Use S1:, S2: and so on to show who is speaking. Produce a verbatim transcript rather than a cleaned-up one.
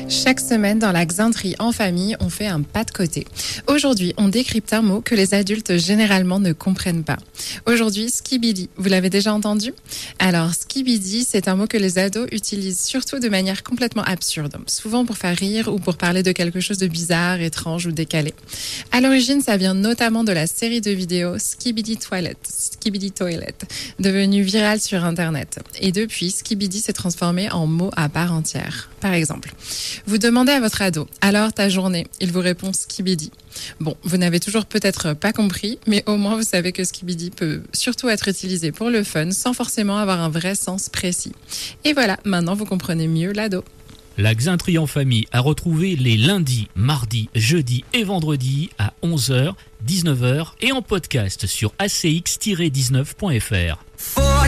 S1: Chaque semaine dans la Xinterie en famille, on fait un pas de côté. Aujourd'hui, on décrypte un mot que les adultes généralement ne comprennent pas. Aujourd'hui, skibidi. Vous l'avez déjà entendu ? Alors, skibidi, c'est un mot que les ados utilisent surtout de manière complètement absurde, souvent pour faire rire ou pour parler de quelque chose de bizarre, étrange ou décalé. À l'origine, ça vient notamment de la série de vidéos Skibidi Toilet, Skibidi Toilet, devenue virale sur Internet. Et depuis, skibidi s'est transformé en mot à part entière. Par exemple, vous demandez à votre ado « Alors, ta journée ?» Il vous répond « skibidi ». Bon, vous n'avez toujours peut-être pas compris, mais au moins vous savez que skibidi peut surtout être utilisé pour le fun, sans forcément avoir un vrai sens précis. Et voilà, maintenant vous comprenez mieux l'ado.
S2: La Xinterie en famille a retrouvé les lundis, mardis, jeudis et vendredis à onze heures, dix-neuf heures et en podcast sur a c x tiret dix-neuf point f r.